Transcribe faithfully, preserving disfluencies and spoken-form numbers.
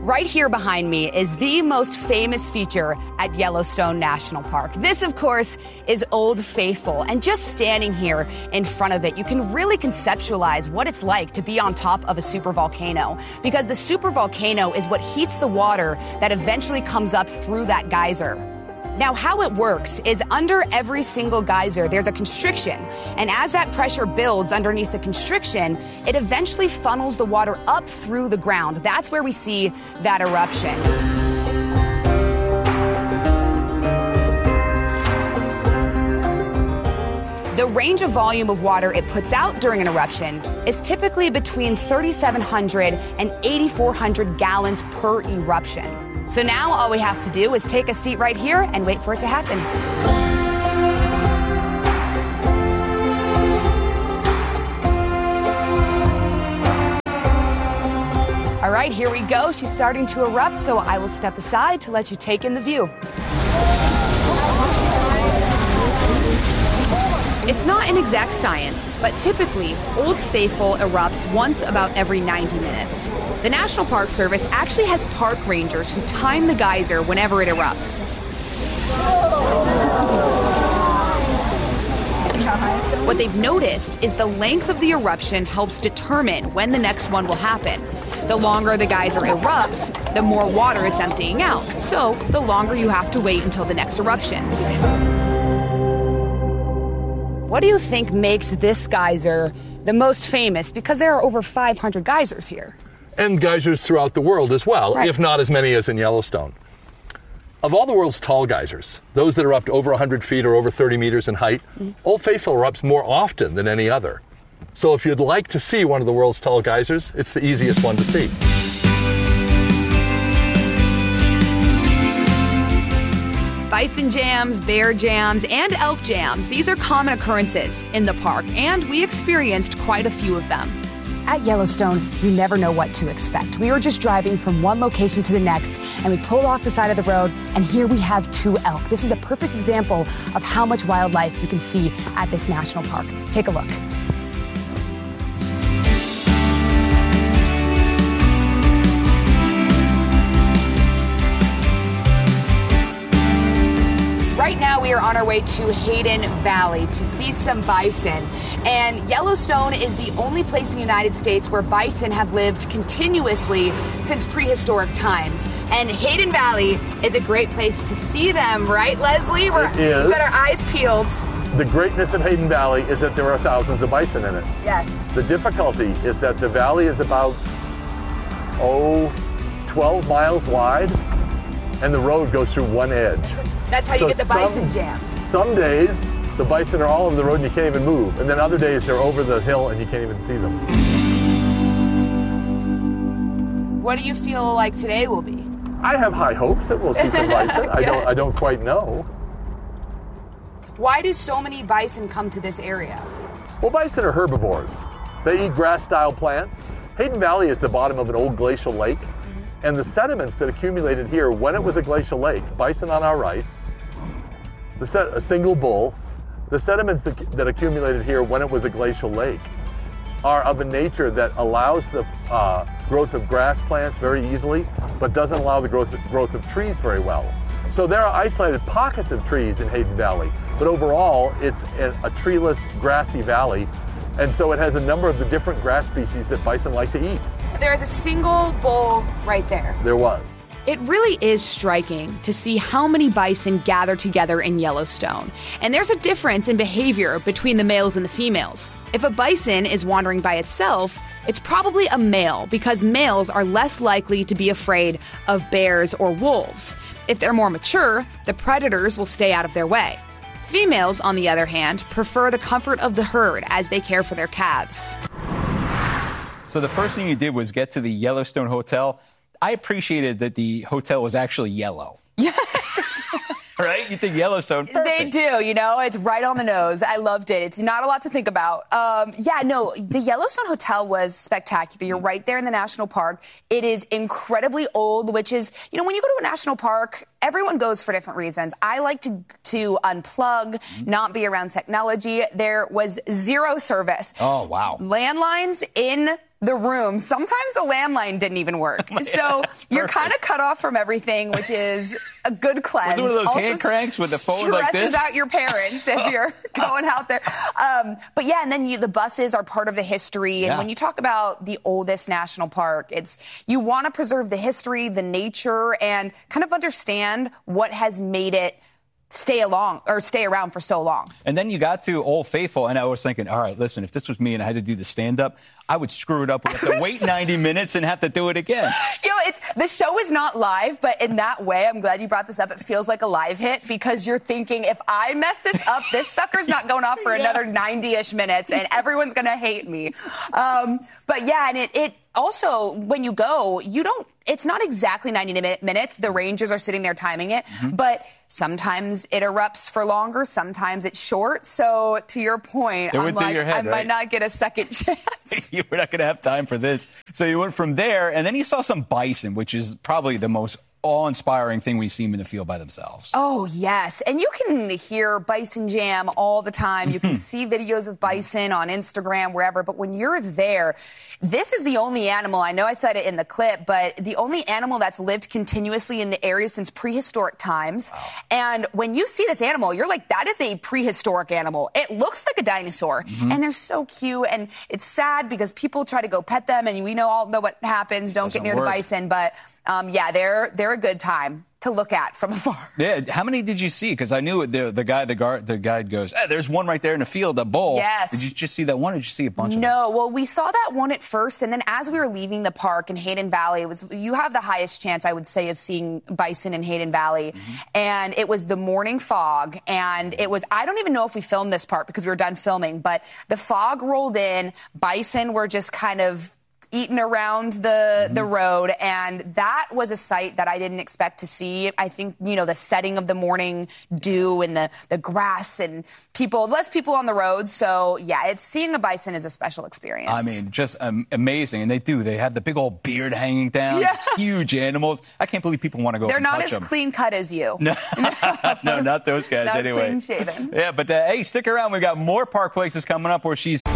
Right here behind me is the most famous feature at Yellowstone National Park. This, of course, is Old Faithful. And just standing here in front of it, you can really conceptualize what it's like to be on top of a supervolcano. Because the supervolcano is what heats the water that eventually comes up through that geyser. Now, how it works is under every single geyser, there's a constriction. And as that pressure builds underneath the constriction, it eventually funnels the water up through the ground. That's where we see that eruption. The range of volume of water it puts out during an eruption is typically between thirty-seven hundred and eighty-four hundred gallons per eruption. So now all we have to do is take a seat right here and wait for it to happen. All right, here we go. She's starting to erupt, so I will step aside to let you take in the view. It's not an exact science, but typically, Old Faithful erupts once about every ninety minutes. The National Park Service actually has park rangers who time the geyser whenever it erupts. What they've noticed is the length of the eruption helps determine when the next one will happen. The longer the geyser erupts, the more water it's emptying out. So the longer you have to wait until the next eruption. What do you think makes this geyser the most famous? Because there are over five hundred geysers here. And geysers throughout the world as well, right, if not as many as in Yellowstone. Of all the world's tall geysers, those that erupt over one hundred feet or over thirty meters in height, mm-hmm. Old Faithful erupts more often than any other. So if you'd like to see one of the world's tall geysers, it's the easiest one to see. Bison jams, bear jams, and elk jams. These are common occurrences in the park, and we experienced quite a few of them. At Yellowstone, you never know what to expect. We were just driving from one location to the next, and we pulled off the side of the road, and here we have two elk. This is a perfect example of how much wildlife you can see at this national park. Take a look. Right now, we are on our way to Hayden Valley to see some bison. And Yellowstone is the only place in the United States where bison have lived continuously since prehistoric times. And Hayden Valley is a great place to see them, right, Leslie? We're, it is. We've got our eyes peeled. The greatness of Hayden Valley is that there are thousands of bison in it. Yes. The difficulty is that the valley is about, oh, twelve miles wide, and the road goes through one edge. That's how you so get the bison some, jams. Some days, the bison are all over the road and you can't even move. And then other days, they're over the hill and you can't even see them. What do you feel like today will be? I have high hopes that we'll see some bison. I don't, I don't quite know. Why do so many bison come to this area? Well, bison are herbivores. They eat grass-style plants. Hayden Valley is the bottom of an old glacial lake. And the sediments that accumulated here when it was a glacial lake, bison on our right, the set, a single bull, the sediments that, that accumulated here when it was a glacial lake are of a nature that allows the uh, growth of grass plants very easily, but doesn't allow the growth, growth of trees very well. So there are isolated pockets of trees in Hayden Valley, but overall it's a, a treeless, grassy valley, and so it has a number of the different grass species that bison like to eat. There is a single bull right there. There was. It really is striking to see how many bison gather together in Yellowstone. And there's a difference in behavior between the males and the females. If a bison is wandering by itself, it's probably a male because males are less likely to be afraid of bears or wolves. If they're more mature, the predators will stay out of their way. Females, on the other hand, prefer the comfort of the herd as they care for their calves. So the first thing you did was get to the Yellowstone Hotel. I appreciated that the hotel was actually yellow. Yes. Right? You think Yellowstone? Perfect. They do, you know, it's right on the nose. I loved it. It's not a lot to think about. Um, yeah, no, the Yellowstone Hotel was spectacular. You're right there in the national park. It is incredibly old, which is, you know, when you go to a national park, everyone goes for different reasons. I like to to unplug, mm-hmm. not be around technology. There was zero service. Oh, wow. Landlines in the room, sometimes the landline didn't even work. Yeah, so you're kind of cut off from everything, which is a good cleanse. Was it one of those also hand cranks with the phone like this? Stresses out your parents if you're going out there. Um, but yeah, and then you, the buses are part of the history. And yeah. when you talk about the oldest national park, it's you want to preserve the history, the nature, and kind of understand what has made it stay along or stay around for so long. And then you got to Old Faithful, and I was thinking, all right, listen, if this was me and I had to do the stand-up, I would screw it up. We'd have to wait ninety minutes and have to do it again. You know, it's the show is not live, but in that way, I'm glad you brought this up. It feels like a live hit because you're thinking, if I mess this up, this sucker's not going off for yeah. another ninety-ish minutes, and everyone's going to hate me. Um, but yeah, and it, it also, when you go, you don't, it's not exactly ninety minutes. The rangers are sitting there timing it, mm-hmm. but sometimes it erupts for longer, sometimes it's short. So to your point, it I'm like, head, I right? might not get a second chance. You were not going to have time for this. So you went from there, and then you saw some bison, which is probably the most awe-inspiring thing we see them in the field by themselves. Oh, yes. And you can hear Bison Jam all the time. You can see videos of bison on Instagram, wherever. But when you're there, this is the only animal, I know I said it in the clip, but the only animal that's lived continuously in the area since prehistoric times. Wow. And when you see this animal, you're like, that is a prehistoric animal. It looks like a dinosaur. Mm-hmm. And they're so cute. And it's sad because people try to go pet them, and we know all know what happens. Don't get near work. the bison. But um, yeah, they're they're a good time to look at from afar. Yeah, how many did you see? Because I knew the the guy the guard the guide goes, hey, there's one right there in the field, a bull. Yes. Did you just see that one, or did you see a bunch of them? No, well, we saw that one at first, and then as we were leaving the park in Hayden Valley, it was you have the highest chance, I would say, of seeing bison in Hayden Valley, mm-hmm. and it was the morning fog, and it was I don't even know if we filmed this part because we were done filming, but the fog rolled in, bison were just kind of eating around the mm-hmm. the road, and that was a sight that I didn't expect to see. I think, you know, the setting of the morning dew and the, the grass and people, less people on the road. So, yeah, it's seeing a bison is a special experience. I mean, just um, amazing. And they do. They have the big old beard hanging down. Yeah. Huge animals. I can't believe people want to go They're up and not touch as them. clean cut as you. No, no not those guys not anyway. As clean shaven. Yeah, but uh, hey, stick around. We've got more Park Places coming up where she's